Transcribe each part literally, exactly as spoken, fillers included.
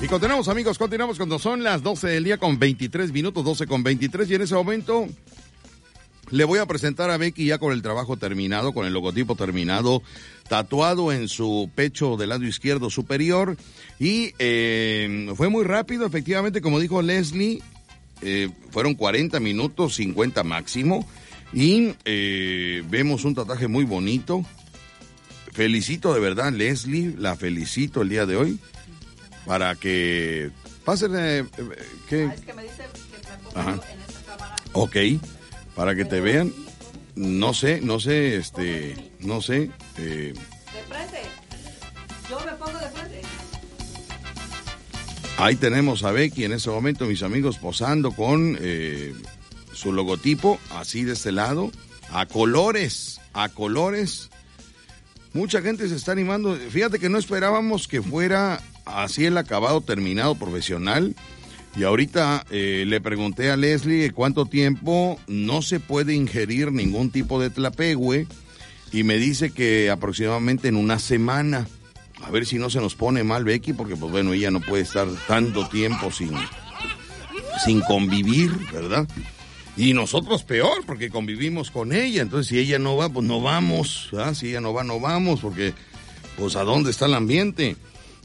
Y continuamos, amigos, continuamos cuando son las doce del día con veintitrés minutos, doce con veintitrés, y en ese momento le voy a presentar a Becky ya con el trabajo terminado, con el logotipo terminado, tatuado en su pecho del lado izquierdo superior, y eh, fue muy rápido, efectivamente, como dijo Leslie, eh, fueron cuarenta minutos, cincuenta máximo, y eh, vemos un tatuaje muy bonito. Felicito de verdad, Leslie, la felicito el día de hoy. Para que pasen, eh, ¿qué? Ah, es que me dice que me pongo Ajá. en esta cámara. Ok, para que te vean, no sé, no sé, este, no sé. Eh, De frente. Yo me pongo de frente. ahí tenemos a Becky en ese momento, mis amigos, posando con eh, su logotipo, así de este lado, a colores, a colores. Mucha gente se está animando. Fíjate que no esperábamos que fuera así el acabado terminado profesional. Y ahorita eh, le pregunté a Leslie cuánto tiempo no se puede ingerir ningún tipo de tlapehue. Y me dice que aproximadamente en una semana. A ver si no se nos pone mal Becky, porque pues bueno, ella no puede estar tanto tiempo sin, sin convivir, ¿verdad? Y nosotros peor, porque convivimos con ella. Entonces, si ella no va, pues no vamos. ¿Verdad? Si ella no va, no vamos, porque, pues, ¿a dónde está el ambiente?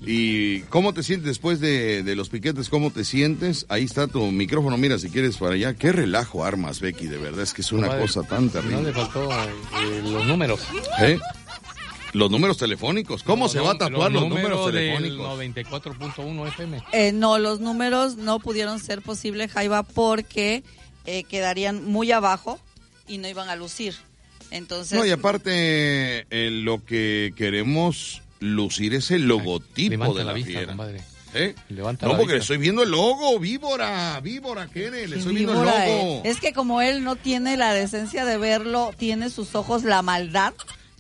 ¿Y cómo te sientes después de, de los piquetes? ¿Cómo te sientes? Ahí está tu micrófono. Mira, si quieres para allá. Qué relajo armas, Becky, de verdad. Es que es una Madre, cosa tan terrible. No le faltó eh, los números. ¿Eh? Los números telefónicos. ¿Cómo Los se va a tatuar los, números números telefónicos? del noventa y cuatro punto uno F M. Eh, no, los números no pudieron ser posible, Jaiba, porque eh, quedarían muy abajo y no iban a lucir. Entonces. No, y aparte, eh, lo que queremos lucir es el logotipo Levanta de la, la, vista, fiera. compadre. ¿Eh? Levanta No, la porque le vista. estoy viendo el logo, víbora, víbora, ¿qué eres? Le Sí, estoy viendo el víbora, logo. eh. Es que como él no tiene la decencia de verlo, tiene sus ojos la maldad,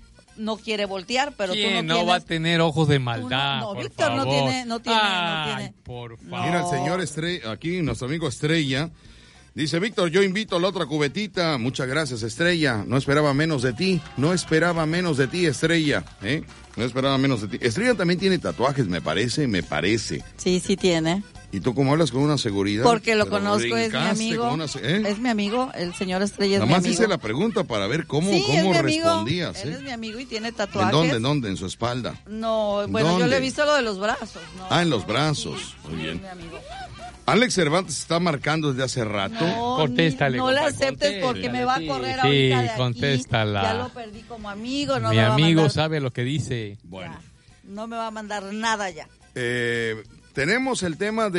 no quiere voltear, pero tú ¿Quién no no tienes... va a tener ojos de tú maldad? no, no, por Víctor no favor? tiene, no tiene, Ay, no tiene. por No. favor. Mira, el señor Estrella, aquí nuestro amigo Estrella, dice, Víctor, yo invito a la otra cubetita. Muchas gracias, Estrella. No esperaba menos de ti, no esperaba menos de ti, Estrella. ¿eh? No esperaba menos de ti. Estrella también tiene tatuajes, me parece, me parece. Sí, sí tiene. ¿Y tú cómo hablas con una seguridad? Porque lo Pero conozco, es mi brincaste amigo. con una se- ¿eh? Es mi amigo, el señor Estrella es Nada más mi amigo. hice la pregunta para ver cómo, sí, cómo es mi amigo. respondías. Él ¿eh? es mi amigo y tiene ¿En tatuajes. dónde? ¿En dónde? ¿En su espalda? No, bueno, yo ¿Dónde? le he visto lo de los brazos. No, Ah, en los no, brazos. sí, Muy sí, bien. es mi amigo. Alex Cervantes está marcando desde hace rato. No, Contéstale, ni- no le compadre, aceptes porque me va a contéstale, correr sí, ahorita de aquí. contéstala. Ya lo perdí como amigo, no Mi me va a amigo mandar, sabe lo que dice. Bueno. ya, no me va a mandar nada ya. Eh, tenemos el tema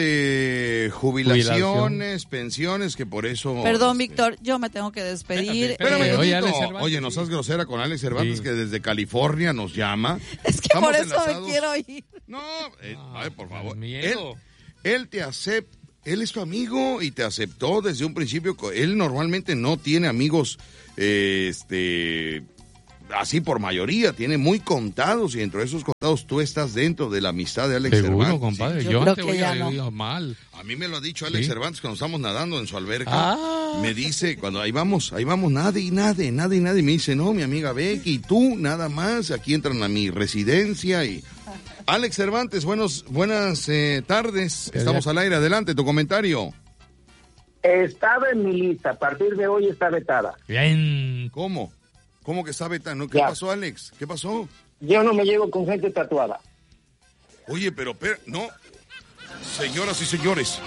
de jubilaciones, pensiones, que por eso... Perdón, este, Víctor, yo me tengo que despedir. Espérame, Espérame, Eh, tantito. oye, oye, Alex Cervantes, no sí. seas grosera con Alex Cervantes, Sí. que desde California nos llama. Es que Estamos por eso enlazados. me quiero ir. No, eh, Ah, a ver, por favor. con Él, miedo. él te acepta, él es tu amigo y te aceptó desde un principio. Él normalmente no tiene amigos, eh, este... así por mayoría, tiene muy contados y dentro de esos contados tú estás dentro de la amistad de Alex Seguro, Cervantes. compadre. Sí. Yo Yo, creo antes que oía, ya no. oía mal. A mí me lo ha dicho Alex ¿Sí? Cervantes cuando estamos nadando en su alberca. Ah. Me dice, cuando ahí vamos, ahí vamos, nadie y nadie, nadie y nadie. Me dice, no, mi amiga Becky, y tú, nada más. Aquí entran a mi residencia y... Alex Cervantes, buenos, buenas eh, tardes. Estamos al aire. Adelante, tu comentario. Estaba en mi lista, a partir de hoy está vetada. Bien. ¿Cómo? ¿Cómo que está vetando? ¿Qué Ya. pasó, Alex? ¿Qué pasó? Yo no me llevo con gente tatuada. Oye, pero, pero, no. Señoras y señores,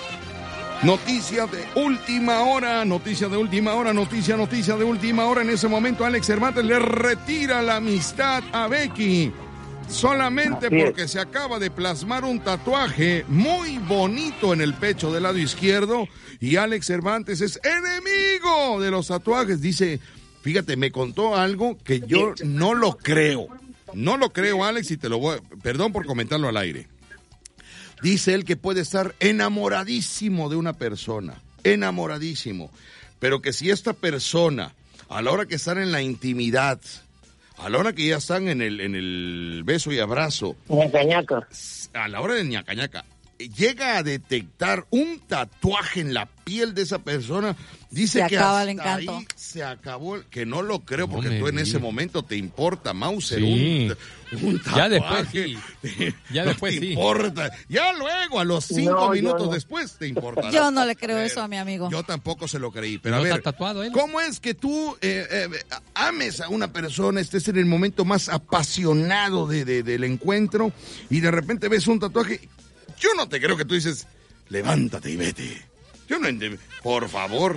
noticia de última hora, noticia de última hora, noticia, noticia de última hora. En ese momento, Alex Cervantes le retira la amistad a Becky. Solamente Así es. porque se acaba de plasmar un tatuaje muy bonito en el pecho del lado izquierdo. Y Alex Cervantes es enemigo de los tatuajes. Dice, fíjate, me contó algo que yo no lo creo. No lo creo, Alex, y te lo voy a... Perdón por comentarlo al aire. Dice él que puede estar enamoradísimo de una persona, enamoradísimo, pero que si esta persona, a la hora que están en la intimidad, a la hora que ya están en el, en el beso y abrazo, Me cañaca. a la hora del ñacañaca, llega a detectar un tatuaje en la piel de esa persona, dice Se que acaba hasta el encanto. ahí se acabó, el- que no lo creo, No porque me tú en ese digas. momento te importa, Mauser, Sí. un, un tatuaje. Ya después sí. Ya no después te sí. importa. Ya luego, a los cinco No, yo minutos no. después, te importa. Yo no le creo eso a mi amigo. Yo tampoco se lo creí, pero ¿No a ver, está tatuado él? ¿cómo es que tú eh, eh, ames a una persona, estés en el momento más apasionado de, de- del encuentro y de repente ves un tatuaje? Yo no te creo que tú dices, levántate y vete. Yo no entiendo. Por favor,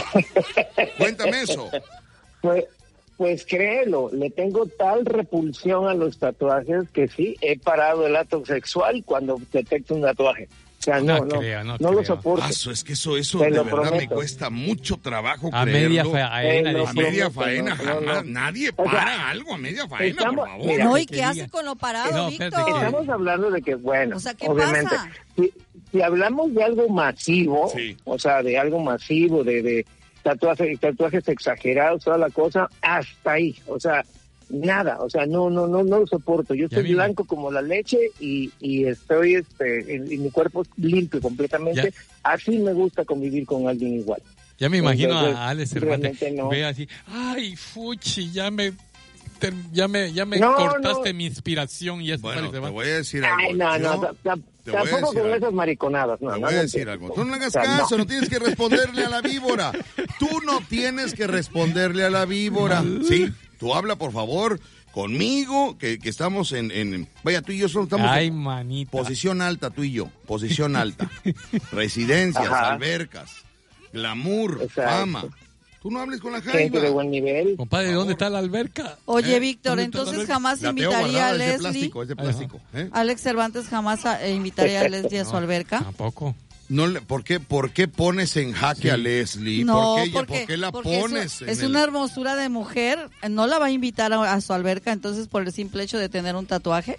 cuéntame eso. Pues, pues créelo, le tengo tal repulsión a los tatuajes que sí, he parado el acto sexual cuando detecto un tatuaje. O sea, no, No no, creo, no no lo creo. soporto. Paso, es que eso, eso Te de lo verdad me prometo. cuesta mucho trabajo A media creerlo. faena. Eh, no, A media prometo, faena no, no, jamás. no. Nadie O sea, para algo a media faena, estamos- por favor. mira, No, ¿y que qué hace diga. con lo parado, No, espérate, Víctor? que- Estamos hablando de que, bueno, O sea, ¿qué obviamente, pasa? Si, si hablamos de algo masivo, Sí. o sea, de algo masivo, de, de tatuajes, tatuajes exagerados, toda la cosa, hasta ahí, o sea, nada, o sea, no, no, no, no lo soporto. Yo Ya estoy mismo. blanco como la leche y, y estoy, este, en, en mi cuerpo limpio completamente. Así me gusta convivir con alguien igual. Ya me imagino Entonces, a Alex Cervantes. realmente no. Ve así, ay, fuchi, ya me, ter- ya me, ya me No, cortaste no. mi inspiración y eso Bueno, Alex te Cervantes. voy a decir algo. Ay, no, Yo no, ta- ta- te voy a tampoco decir con algo. esas mariconadas, no. Te no, voy a no, decir no. algo. Tú no le hagas O sea, caso, no. no tienes que responderle a la víbora. Tú no tienes que responderle a la víbora. Sí, tú habla, por favor, conmigo, que, que estamos en, en... Vaya, tú y yo solo estamos Ay, en manita. posición alta, tú y yo. Posición alta. Residencias, Ajá. albercas, glamour, Exacto. fama. Tú no hables con la Gente de jaiba. buen nivel. Compadre, ¿dónde está la alberca? Oye, ¿Eh? Víctor, ¿Dónde está la entonces alberca? jamás La tengo invitaría a guardada, es de Leslie. plástico, es de plástico. ¿eh? Alex Cervantes jamás a- eh, invitaría a Leslie a su alberca. Tampoco. No le- ¿por, qué, ¿Por qué pones en jaque Sí. a Leslie? No, ¿Por qué, porque, ¿por qué la porque es pones? un- en es, el- una hermosura de mujer, no la va a invitar a, a su alberca, entonces por el simple hecho de tener un tatuaje.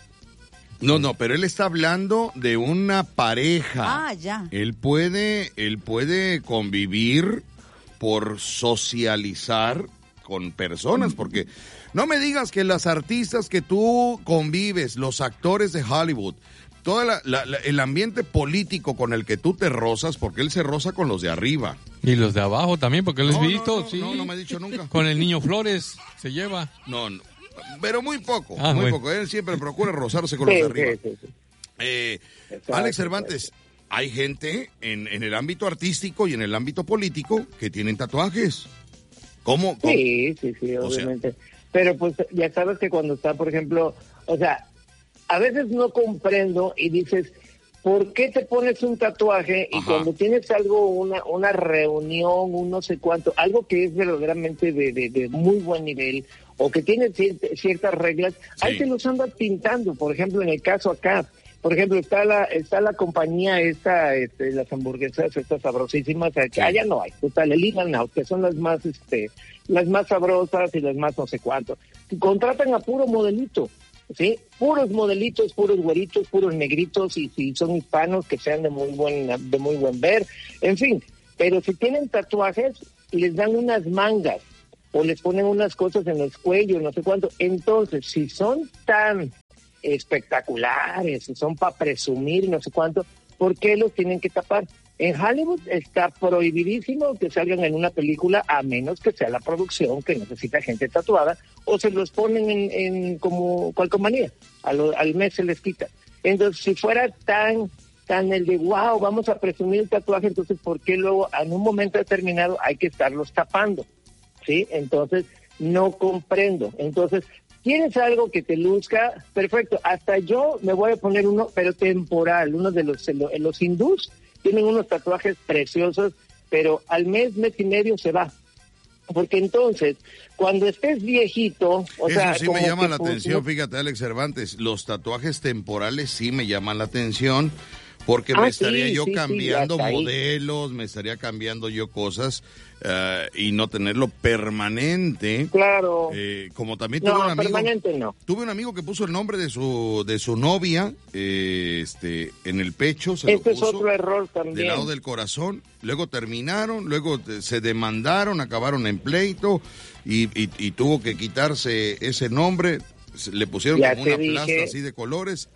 No, no, pero él está hablando de una pareja. Ah, ya. Él puede, él puede convivir por socializar con personas, porque no me digas que las artistas que tú convives, los actores de Hollywood, todo la- la- la- el ambiente político con el que tú te rozas, porque él se roza con los de arriba. Y los de abajo también, porque los No, he no, visto, no, sí. no, no me ha dicho nunca. Con el niño Flores se lleva. No, no, pero muy poco, Ah, muy bueno. poco. Él siempre procura rozarse con Sí, los de arriba. sí, sí, sí. Eh, Exacto, Alex Cervantes, hay gente en, en el ámbito artístico y en el ámbito político que tienen tatuajes. ¿Cómo? cómo? Sí, sí, sí, O sea. obviamente. Pero pues ya sabes que cuando está, por ejemplo, o sea, a veces no comprendo y dices, ¿por qué te pones un tatuaje y Ajá. cuando tienes algo, una, una reunión, un no sé cuánto, algo que es verdaderamente de, de, de muy buen nivel o que tiene cier- ciertas reglas, Sí. ahí te los andas pintando? Por ejemplo, en el caso acá, por ejemplo, está la está la compañía esta, este, las hamburguesas estas sabrosísimas, que Sí. allá no hay, total, el In and Out, que son las más, este, las más sabrosas y las más no sé cuánto. Contratan a puro modelito, ¿sí? Puros modelitos, puros güeritos, puros negritos, y si son hispanos, que sean de muy buen, de muy buen ver, en fin. Pero si tienen tatuajes, les dan unas mangas, o les ponen unas cosas en los cuellos, no sé cuánto. Entonces, si son tan espectaculares, si son para presumir, no sé cuánto, ¿por qué los tienen que tapar? En Hollywood está prohibidísimo que salgan en una película, a menos que sea la producción que necesita gente tatuada, o se los ponen en, en como calcomanía, a lo- al mes se les quita. Entonces, si fuera tan, tan el de wow, vamos a presumir el tatuaje, entonces, ¿por qué luego en un momento determinado hay que estarlos tapando? ¿Sí? Entonces, no comprendo. Entonces, ¿quieres algo que te luzca? Perfecto. Hasta yo me voy a poner uno, pero temporal, uno de los, los hindús tienen unos tatuajes preciosos, pero al mes, mes y medio se va. Porque entonces, cuando estés viejito, o Eso sea... sí como me llama que, la pues, atención, no- fíjate, Alex Cervantes. Los tatuajes temporales sí me llaman la atención, porque Ah, me sí, estaría yo sí, sí, cambiando hasta ahí. modelos, me estaría cambiando yo cosas eh, y no tenerlo permanente. Claro. Eh, como también tuve no, un amigo, permanente no. tuve un amigo que puso el nombre de su de su novia eh, este en el pecho, se Este lo es puso otro error del también. lado del corazón, luego terminaron, luego te- se demandaron, acabaron en pleito y, y- y tuvo que quitarse ese nombre, se- le pusieron Ya como te una plasta dije. así de colores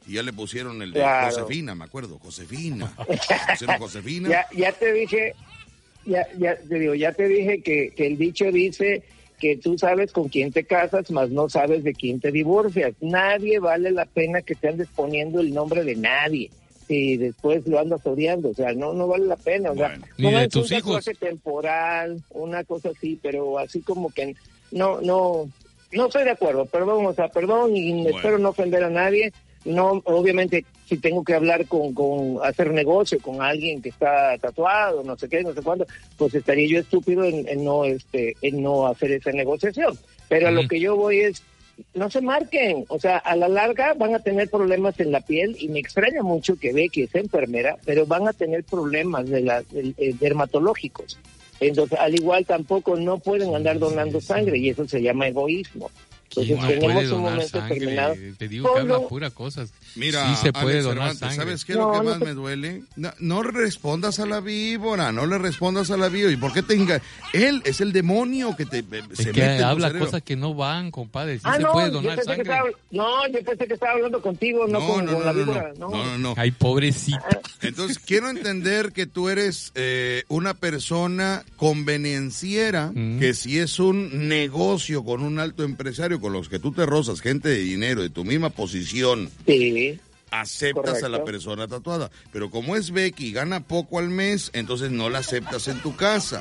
Y ya le pusieron el de Claro. Josefina, me acuerdo, Josefina. Pusieron Josefina. Ya, ya te dije, ya, ya te digo, ya te dije que, que el dicho dice que tú sabes con quién te casas, mas no sabes de quién te divorcias. Nadie vale la pena que te andes poniendo el nombre de nadie y después lo andas odiando, o sea, no no vale la pena, o sea, Bueno. Ni no de es tus un hijos. tatuaje temporal, una cosa así, pero así como que no, no, no estoy de acuerdo, perdón, o sea, perdón y Bueno. espero no ofender a nadie. No, obviamente, si tengo que hablar con, con hacer negocio con alguien que está tatuado, no sé qué, no sé cuándo, pues estaría yo estúpido en, en no, este, en no hacer esa negociación. Pero a lo Ujú. que yo voy es, no se marquen, o sea, a la larga van a tener problemas en la piel y me extraña mucho que Becky es enfermera, pero van a tener problemas de la, de- de- dermatológicos. Entonces, al igual tampoco no pueden andar donando sangre y eso se llama egoísmo. Entonces, No tenemos puede un donar momento sangre. terminado. Te digo que Ponlo- habla pura cosas. Mira, sí se puede Alex donar Cervantes, sangre. ¿sabes qué es No, lo que no más te- me duele? No, no respondas a la víbora, no le respondas a la víbora. ¿Y por qué tenga? Él es el demonio que te eh, Es se que mete en tu habla cerebro. cosas que no van, compadre. Sí Ah, se no, puede yo donar pensé que sangre. estaba, no, yo pensé que estaba hablando contigo, no, No, con, no, con no, la no, víbora. no, No, no, no, no. Ay, pobrecita. Entonces, quiero entender que tú eres eh, una persona convenenciera, Mm. que si es un negocio con un alto empresario con los que tú te rozas, gente de dinero, de tu misma posición, Sí, aceptas a la Correcto. persona tatuada. Pero como es Becky y gana poco al mes, entonces no la aceptas en tu casa.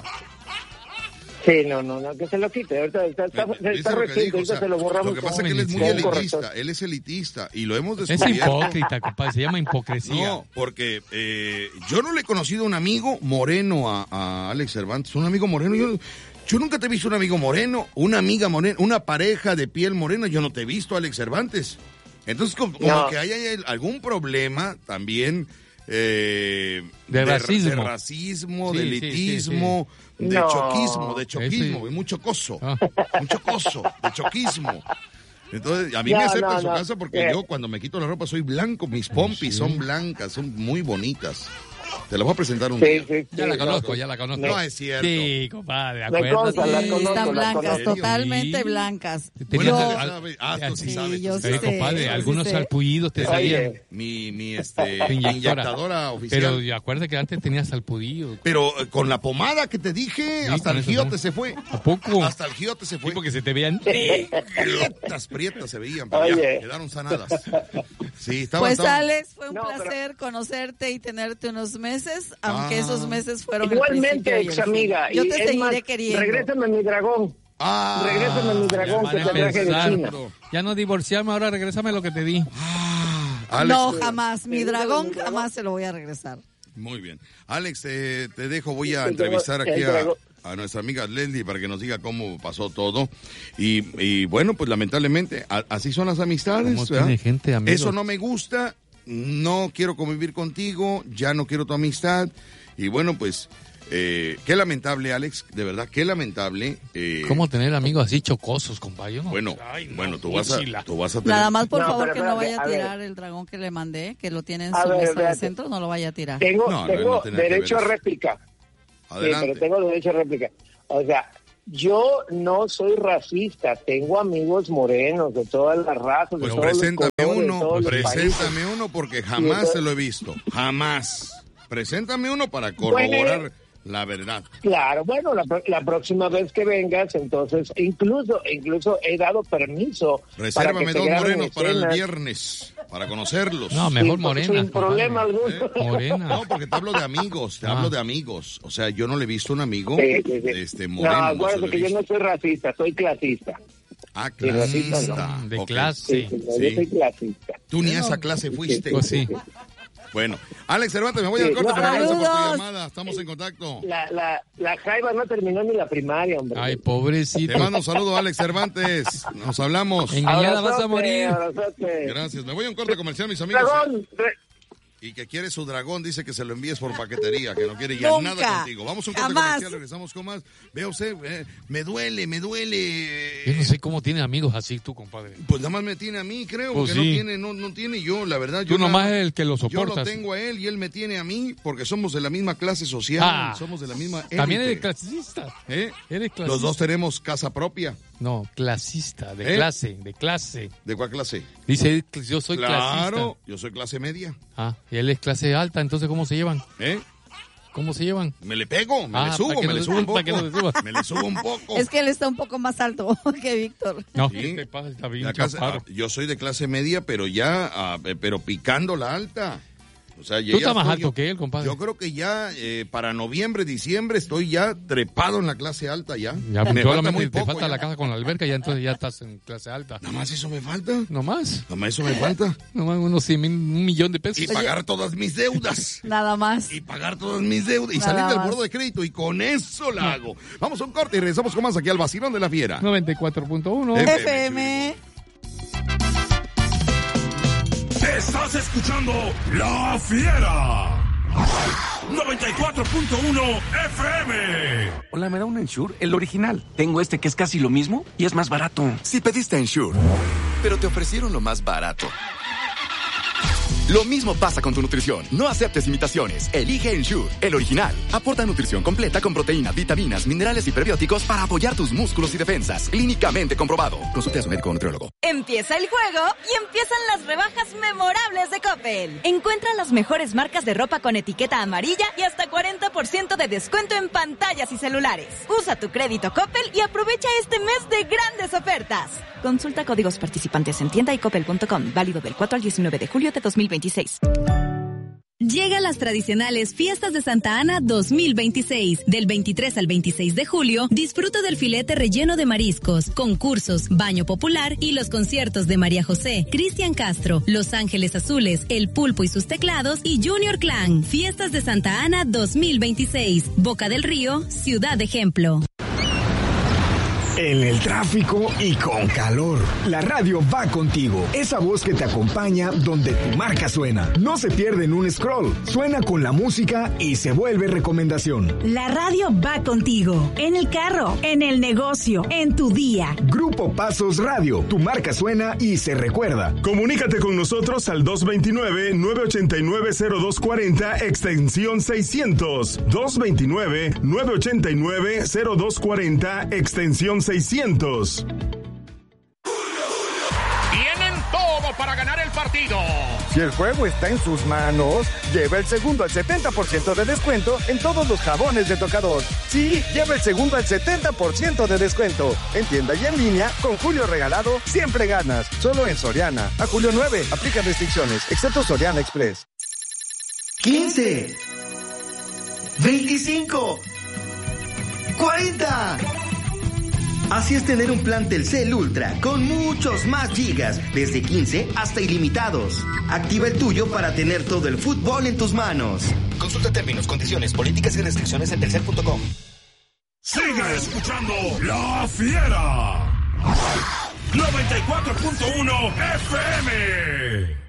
sí, no, no, no, que se lo quite. Ahorita está, está, ¿Viste está lo que reciente, dijo? O ahorita sea, se lo borramos. lo que pasa es con- que él es muy con elitista, corrector. él es elitista y lo hemos Es descubierto. hipócrita, compadre. Se llama hipocresía. No, porque eh, yo no le he conocido un amigo moreno a, a Alex Cervantes, un amigo moreno. Yo, yo nunca te he visto un amigo moreno, una amiga morena, una pareja de piel morena. Yo no te he visto, Alex Cervantes. Entonces, como, como No. que hay, hay algún problema también eh, De racismo. de racismo, Sí, de sí, sí, elitismo, de No. choquismo, de choquismo, Ese- y mucho coso, Ah. mucho coso, de choquismo. Entonces, a mí No, me aceptan no, en su no. casa porque Eh. yo cuando me quito la ropa soy blanco, mis pompis son blancas, son muy bonitas. Te las voy a presentar un Sí, día. sí, Ya sí, la no, conozco, pues, ya la conozco. No es cierto. Sí, compadre, Me consta, acuérdate. la Sí, conozco, están la blancas, conozco. totalmente Sí. blancas. Bueno, Yo- tú al- sabes. Ah, tú sí Sí, sabes. yo tú sí sí Pero, sabes. sé. compadre, sí algunos sé. salpullidos te Oye. salían. Mi, mi, este, Tu mi inyectora. inyectadora oficial. Pero Pero, acuérdate que antes tenías salpullidos. eh, con la pomada que te dije, Sí, hasta con el eso, giote ¿no? se fue. ¿A poco? Hasta el giote se fue. Sí, porque se te veían. Prietas, prietas se veían, pero ya, Oye. quedaron sanadas. Sí, estaba, Pues estaba- Alex, fue un No, pero- placer conocerte y tenerte unos meses, aunque Ah. esos meses fueron el Igualmente, principio y el ex fin. amiga. Yo y te es seguiré más, queriendo. Regrésame mi dragón. Ah, Regrésame mi Ya dragón van que a te traje de empezar. China. Ya no divorciarme, ahora regrésame lo que te di. Alex, No, jamás. Mi ¿Te gusta dragón mi dragón? jamás se lo voy a regresar. Muy bien. Alex, eh, te dejo, voy a El entrevistar dragón- aquí el a, dragón. a nuestra amiga Leslie para que nos diga cómo pasó todo. Y, y bueno, pues lamentablemente, a- así son las amistades. ¿Cómo ¿verdad? tiene gente, amigos? Eso no me gusta, no quiero convivir contigo, ya no quiero tu amistad. Y bueno, pues, eh, qué lamentable, Alex, de verdad, qué lamentable. eh, ¿Cómo tener amigos así chocosos, compadre? Yo no- Bueno, Ay, no, bueno, tú vas, a, fúchila. tú vas a tener... Nada más, por No, favor, pero que no espérate, vaya a a ver. tirar el dragón que le mandé, que lo tiene en A su ver, mesa de espérate. centro, no lo vaya a tirar. Tengo, No, no, tengo no tenía que derecho ver a eso. réplica. Adelante. Sí, pero tengo derecho a réplica. O sea, yo no soy racista, tengo amigos morenos de todas las razas, de Pues todos los preséntame colores, de uno, todos los países. preséntame uno porque jamás entonces- se lo he visto, jamás. Preséntame uno para corroborar Bueno. la verdad. Claro, bueno, la, pro- la próxima vez que vengas, entonces, incluso incluso he dado permiso Resérvame para que se dos graben morenos para el escenas. viernes, para conocerlos. No, mejor Sin- morena. sin problema compadre. alguno. Morena. No, porque te hablo de amigos, te Ah. hablo de amigos. O sea, yo no le he visto un amigo Sí, sí, sí. este, No, moreno. no se acuérdate lo he que yo visto. no soy racista, soy clasista. Ah, Sí, racista, clasista. Mm, de Ok. clase. Sí, sí, Sí. Yo soy clasista. Tú ni a esa clase fuiste. Pues sí. Bueno, Alex Cervantes, me voy Sí, al corte, no, pero gracias por tu saludos. llamada. Estamos en contacto. La, la, la Jaiba no terminó ni la primaria, hombre. Ay, Te pobrecito. mando un saludo, Alex Cervantes. Nos hablamos. Engañada vas a Abrazote, morir. abrazote. Gracias. Me voy a un corte comercial, mis amigos. Dragón, re- Y que quiere su dragón, dice que se lo envíes por paquetería, que no quiere ya Nunca, nada contigo. Vamos a un corte jamás. comercial, regresamos con más. Vea usted, eh, me duele, me duele. Yo no sé cómo tiene amigos así tú, compadre. Pues nada más me tiene a mí, creo, Pues porque no sí. tiene, no, no tiene yo, la verdad. Tú yo nomás nada- es el que lo Yo lo soportas. tengo a él y él me tiene a mí, porque somos de la misma clase social, Ah. somos de la misma También élite. eres clasista. ¿Eh? Eres clasista. Los dos tenemos casa propia. No, clasista, de ¿Eh? clase, de clase. ¿De cuál clase? Dice, yo soy Claro, clasista. yo soy clase media. Ah, y él es clase alta, entonces ¿cómo se llevan? ¿Eh? ¿Cómo se llevan? Me le pego, me Ah, le subo, para que me no le se- subo un para que no se poco. suba. Me le subo un poco. Es que él está un poco más alto que Víctor. No, Sí. ¿qué te pasa? Está bien La clase- chaparro. ah, yo soy de clase media, pero ya, ah, eh, pero picando la alta. O sea, ya- Tú ya estás más estoy alto yo- que él, compadre. Yo creo que ya eh, para noviembre, diciembre estoy ya trepado en la clase alta ya. Ya, Me falta solamente muy te poco falta ya. la casa con la alberca, ya entonces ya estás en clase alta. Nada más eso me falta. No más, Nada más eso me falta. no más unos cien mil, un millón de pesos. Y pagar todas mis deudas. Nada más. Y pagar todas mis deudas. Y Nada salir del más. buro de crédito. Y con eso la hago. Vamos a un corte y regresamos con más aquí al vacilón de la fiera. noventa y cuatro punto uno. Eh, F M. Estás escuchando La Fiera. noventa y cuatro punto uno F M. Hola, ¿me da un Ensure? El original. Tengo este que es casi lo mismo y es más barato. Si pediste Ensure, pero te ofrecieron lo más barato. Lo mismo pasa con tu nutrición. No aceptes imitaciones. Elige Ensure, el original. Aporta nutrición completa con proteínas, vitaminas, minerales y prebióticos para apoyar tus músculos y defensas. Clínicamente comprobado. Consulte a su médico o nutriólogo. Empieza el juego y empiezan las rebajas memorables de Coppel. Encuentra las mejores marcas de ropa con etiqueta amarilla y hasta cuarenta por ciento de descuento en pantallas y celulares. Usa tu crédito Coppel y aprovecha este mes de grandes ofertas. Consulta códigos participantes en tienda y coppel punto com. Válido del cuatro al diecinueve de julio de dos mil veintiséis. Llegan las tradicionales Fiestas de Santa Ana dos mil veintiséis. Del veintitrés al veintiséis de julio, disfruta del filete relleno de mariscos, concursos, baño popular y los conciertos de María José, Cristian Castro, Los Ángeles Azules, El Pulpo y sus teclados y Junior Clan. Fiestas de Santa Ana dos mil veintiséis. Boca del Río, Ciudad Ejemplo. En el tráfico y con calor, la radio va contigo. Esa voz que te acompaña donde tu marca suena. No se pierde en un scroll. Suena con la música y se vuelve recomendación. La radio va contigo. En el carro, en el negocio, en tu día. Grupo Pasos Radio. Tu marca suena y se recuerda. Comunícate con nosotros al dos veintinueve, nueve ochenta y nueve, cero dos cuarenta, extensión seiscientos. dos veintinueve, nueve ochenta y nueve, cero dos cuarenta, extensión seiscientos. Tienen todo para ganar el partido. Si el juego está en sus manos, lleva el segundo al setenta por ciento de descuento en todos los jabones de tocador. Sí, lleva el segundo al setenta por ciento de descuento. En tienda y en línea, con Julio Regalado, siempre ganas. Solo en Soriana. A julio nueve, aplica restricciones, excepto Soriana Express. quince, veinticinco, cuarenta. Así es tener un plan Telcel Ultra con muchos más gigas, desde quince hasta ilimitados. Activa el tuyo para tener todo el fútbol en tus manos. Consulta términos, condiciones, políticas y restricciones en telcel punto com. Sigue escuchando La Fiera. noventa y cuatro punto uno F M.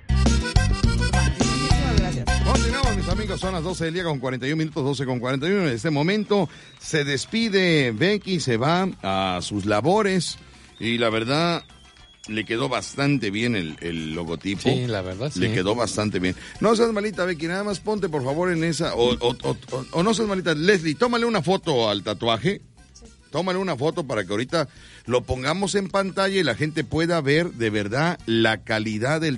Continuamos, mis amigos, son las doce del día con cuarenta y un minutos, doce con cuarenta y uno. En este momento se despide Becky, se va a sus labores y la verdad le quedó bastante bien el, el logotipo. Sí, la verdad, sí. Le quedó bastante bien. No seas malita, Becky, nada más ponte por favor en esa, o, o, o, o, o no seas malita, Leslie, tómale una foto al tatuaje. Tómale una foto para que ahorita lo pongamos en pantalla y la gente pueda ver de verdad la calidad del